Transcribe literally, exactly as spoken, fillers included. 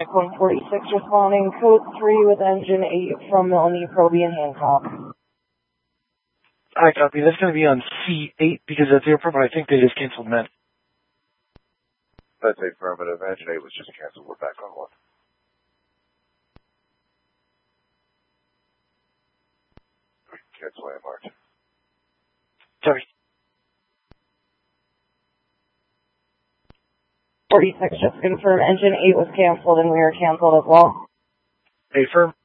Code forty-six responding. Code three with engine eight from Milne, Proby, and Hancock. I copy. That's going to be on C eight because that's the airport, but I think they just canceled Med. That's affirmative. Engine eight was just canceled. We're back on one. Cancel landmark. Sorry. forty-six just confirmed. Engine eight was canceled and we are canceled as well. Affirm.